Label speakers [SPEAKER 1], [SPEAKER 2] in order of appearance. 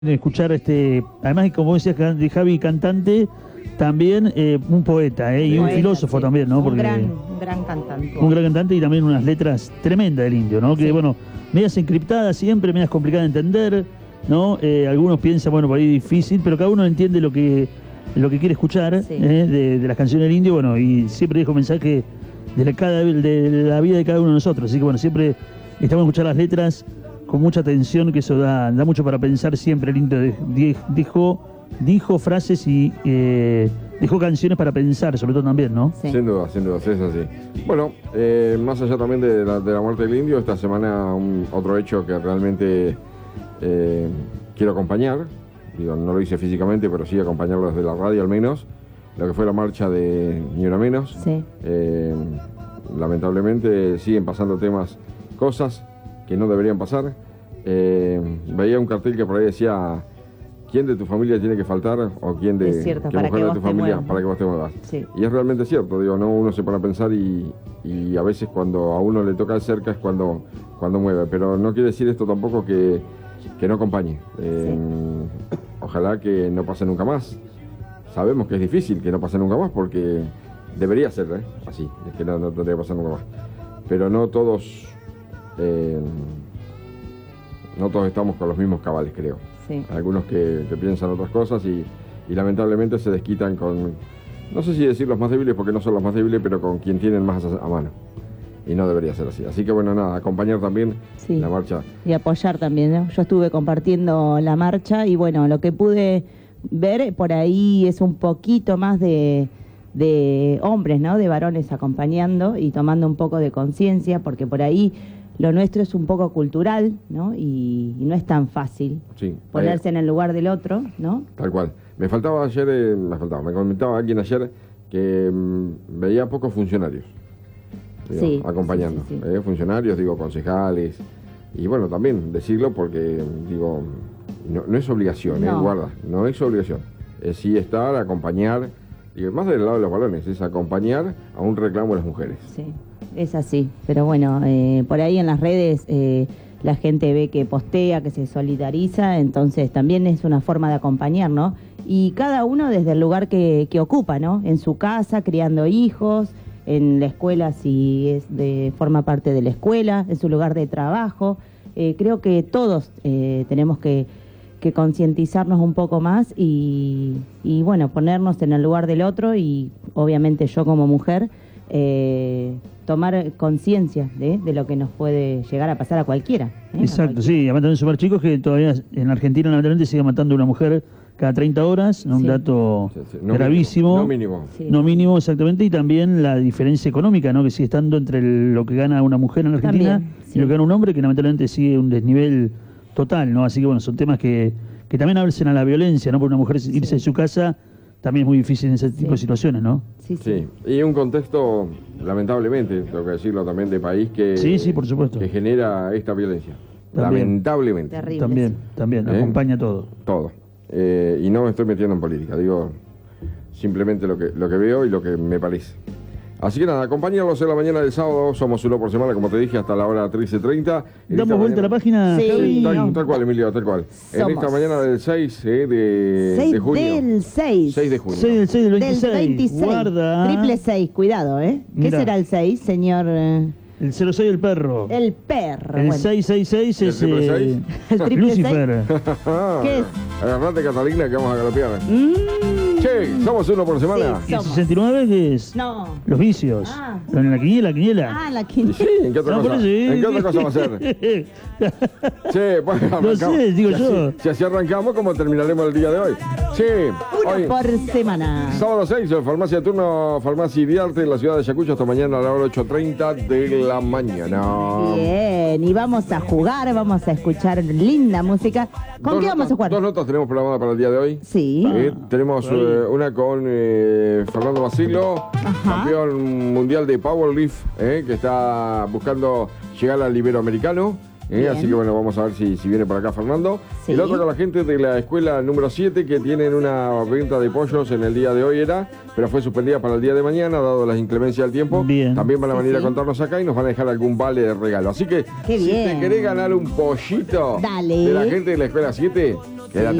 [SPEAKER 1] Escuchar además como decías de Javi, cantante, también un poeta, y un filósofo
[SPEAKER 2] sí.
[SPEAKER 1] también, ¿no?
[SPEAKER 2] Un
[SPEAKER 1] Porque
[SPEAKER 2] gran cantante.
[SPEAKER 1] un gran cantante y también unas letras tremendas del Indio, ¿no?
[SPEAKER 2] Sí.
[SPEAKER 1] Que bueno, medias encriptadas siempre, medias complicadas de entender, ¿no? Algunos piensan, bueno, por ahí difícil, pero cada uno entiende lo que quiere escuchar,
[SPEAKER 2] Sí.
[SPEAKER 1] de las canciones del Indio, bueno, y siempre dejo mensaje de la vida de cada uno de nosotros, así que bueno, siempre estamos a escuchar las letras con mucha atención, que eso da mucho para pensar siempre. El Indio dijo frases y dejó canciones para pensar, sobre todo también, ¿no?
[SPEAKER 2] Sí.
[SPEAKER 3] Sin duda, es así. Bueno, más allá también de la muerte del Indio, esta semana otro hecho que realmente quiero acompañar, digo, no lo hice físicamente, pero sí acompañarlo desde la radio al menos, lo que fue la marcha de Ni Una Menos.
[SPEAKER 2] Sí.
[SPEAKER 3] Lamentablemente siguen pasando cosas que no deberían pasar. Veía un cartel que por ahí decía: ¿quién de tu familia tiene que faltar? O ¿quién de
[SPEAKER 2] Es cierto,
[SPEAKER 3] qué
[SPEAKER 2] para
[SPEAKER 3] mujer
[SPEAKER 2] que
[SPEAKER 3] de tu
[SPEAKER 2] vos te
[SPEAKER 3] familia
[SPEAKER 2] muevas.
[SPEAKER 3] para que vos te muevas?
[SPEAKER 2] Sí.
[SPEAKER 3] Y es realmente cierto, digo, no, uno se pone a pensar y a veces cuando a uno le toca de cerca es cuando mueve, pero no quiere decir esto tampoco que no acompañe. Ojalá que no pase nunca más. Sabemos que es difícil que no pase nunca más porque debería ser así, es que no tendría que pasar nunca más. Pero no todos estamos con los mismos cabales, creo.
[SPEAKER 2] Sí.
[SPEAKER 3] Algunos que piensan otras cosas y lamentablemente se desquitan con, no sé si decir los más débiles porque no son los más débiles, pero con quien tienen más a mano. Y no debería ser así. Así que bueno, nada, acompañar también
[SPEAKER 2] Sí.
[SPEAKER 3] la marcha.
[SPEAKER 2] Y apoyar también, ¿no? Yo estuve compartiendo la marcha y bueno, lo que pude ver por ahí es un poquito más de hombres, ¿no? De varones acompañando y tomando un poco de conciencia, porque por ahí lo nuestro es un poco cultural, ¿no? Y no es tan fácil
[SPEAKER 3] Sí,
[SPEAKER 2] ponerse en el lugar del otro, ¿no?
[SPEAKER 3] tal cual. Me comentaba alguien ayer que veía pocos funcionarios, digo,
[SPEAKER 2] Sí,
[SPEAKER 3] acompañando.
[SPEAKER 2] sí, sí.
[SPEAKER 3] Funcionarios, digo, concejales. Y bueno, también decirlo porque, digo, no es obligación,
[SPEAKER 2] No.
[SPEAKER 3] guarda, no es obligación. Es sí estar, acompañar, y más del lado de los varones, es acompañar a un reclamo de las mujeres.
[SPEAKER 2] Sí, es así. Pero bueno, por ahí en las redes la gente ve que postea, que se solidariza, entonces también es una forma de acompañar, ¿no? Y cada uno desde el lugar que ocupa, ¿no? En su casa, criando hijos, en la escuela si forma parte de la escuela, en su lugar de trabajo. Creo que todos tenemos que concientizarnos un poco más y bueno, ponernos en el lugar del otro y obviamente yo como mujer tomar conciencia de lo que nos puede llegar a pasar a cualquiera.
[SPEAKER 1] Exacto, sí, además también súper chicos que todavía en Argentina lamentablemente sigue matando a una mujer cada 30 horas, un
[SPEAKER 2] Sí.
[SPEAKER 1] dato
[SPEAKER 3] Sí, no
[SPEAKER 1] gravísimo.
[SPEAKER 3] No mínimo.
[SPEAKER 2] Sí.
[SPEAKER 1] No mínimo, exactamente, y también la diferencia económica, ¿no? Que sigue estando entre lo que gana una mujer en Argentina
[SPEAKER 2] También, sí.
[SPEAKER 1] y lo que gana un hombre, que lamentablemente sigue un desnivel total, ¿no? Así que bueno, son temas que también abren a la violencia, ¿no? Por una mujer irse de su casa también es muy difícil en ese tipo de situaciones, ¿no?
[SPEAKER 2] Sí, sí.
[SPEAKER 3] Sí, y un contexto, lamentablemente, tengo que decirlo también, de país que,
[SPEAKER 1] Sí, por supuesto.
[SPEAKER 3] que genera esta violencia.
[SPEAKER 1] También.
[SPEAKER 3] Lamentablemente.
[SPEAKER 2] Terrible.
[SPEAKER 1] También, acompaña todo.
[SPEAKER 3] Todo. Y no me estoy metiendo en política, digo simplemente lo que veo y lo que me parece. Así que nada, acompáñanos en la mañana del sábado, somos uno por semana, como te dije, hasta la hora 13:30.
[SPEAKER 1] ¿Damos vuelta a la página?
[SPEAKER 2] Sí.
[SPEAKER 1] Javi?
[SPEAKER 3] Tal cual, Emilio, tal cual. En
[SPEAKER 2] Somos.
[SPEAKER 3] esta mañana del 6 de junio.
[SPEAKER 2] Del 6.
[SPEAKER 3] 6 de junio.
[SPEAKER 1] 6 del 6 del
[SPEAKER 2] Del
[SPEAKER 1] 26.
[SPEAKER 2] 26.
[SPEAKER 1] Guarda.
[SPEAKER 2] Triple 6, cuidado, ¿eh? ¿Qué
[SPEAKER 1] Mirá.
[SPEAKER 2] será el 6, señor?
[SPEAKER 1] El 06 del perro.
[SPEAKER 2] El perro.
[SPEAKER 1] El
[SPEAKER 2] bueno.
[SPEAKER 1] 666
[SPEAKER 3] ¿El
[SPEAKER 1] es
[SPEAKER 3] triple seis?
[SPEAKER 2] El triple
[SPEAKER 1] Lucifer.
[SPEAKER 2] ¿Qué es?
[SPEAKER 3] Agarrate, Catalina, que vamos a galopear.
[SPEAKER 2] Mm,
[SPEAKER 3] Che, somos uno por semana.
[SPEAKER 2] Sí.
[SPEAKER 1] ¿Y el
[SPEAKER 2] Somos.
[SPEAKER 1] 69 qué es?
[SPEAKER 2] No.
[SPEAKER 1] Los vicios.
[SPEAKER 2] Ah.
[SPEAKER 1] ¿En la quiniela?
[SPEAKER 2] Ah, la
[SPEAKER 3] Y
[SPEAKER 2] quinta.
[SPEAKER 3] sí, ¿en qué otra
[SPEAKER 1] No,
[SPEAKER 3] cosa?
[SPEAKER 1] por eso,
[SPEAKER 3] ¿En qué otra cosa va a ser? Che, bueno,
[SPEAKER 1] No
[SPEAKER 3] arrancamos.
[SPEAKER 1] sé, digo
[SPEAKER 3] Si
[SPEAKER 1] yo.
[SPEAKER 3] si así arrancamos, ¿cómo terminaremos el día de hoy? Sí, hoy,
[SPEAKER 2] Una por semana.
[SPEAKER 3] sábado 6, farmacia de turno, farmacia Iriarte, en la ciudad de Ayacucho, hasta mañana a la hora 8:30 de la mañana.
[SPEAKER 2] Bien, y vamos a jugar, vamos a escuchar linda música. ¿Con qué vamos a jugar?
[SPEAKER 3] Dos notas tenemos programadas para el día de hoy.
[SPEAKER 2] Sí.
[SPEAKER 3] Tenemos una con Fernando Basilo, campeón mundial de Powerlift, que está buscando llegar al Iberoamericano.
[SPEAKER 2] Bien.
[SPEAKER 3] Así que bueno, vamos a ver si viene por acá Fernando.
[SPEAKER 2] Sí.
[SPEAKER 3] Y la otra con la gente de la escuela número 7 que tienen una venta de pollos en el día de hoy pero fue suspendida para el día de mañana, dado las inclemencias del tiempo.
[SPEAKER 1] Bien.
[SPEAKER 3] También van a venir
[SPEAKER 2] Sí,
[SPEAKER 3] a
[SPEAKER 2] sí.
[SPEAKER 3] contarnos acá y nos van a dejar algún vale de regalo. Así que
[SPEAKER 2] Qué
[SPEAKER 3] si
[SPEAKER 2] bien.
[SPEAKER 3] te querés ganar un pollito
[SPEAKER 2] Dale.
[SPEAKER 3] de la gente de la escuela 7, quédate